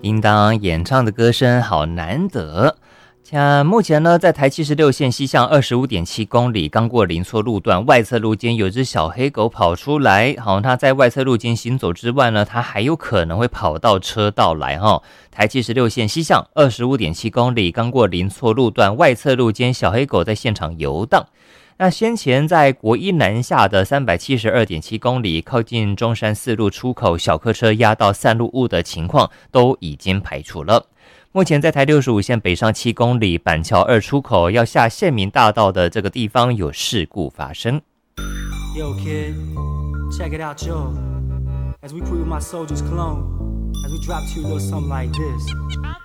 叮当演唱的歌声好难得。目前呢，在台76线西向25.7公里，刚过林厝路段外侧路间有只小黑狗跑出来。好，它在外侧路间行走之外呢，它还有可能会跑到车道来哈。台76线西向25.7公里，刚过林厝路段外侧路间小黑狗在现场游荡。那先前在国一南下的372.7公里，靠近中山4路出口，小客车压到散路物的情况都已经排除了。目前在台65线北上7公里，板桥2出口要下县民大道的这个地方有事故发生。 Yo kid, check it out yo. As we put with my soldiers cologne, as we drop to you a little something like this.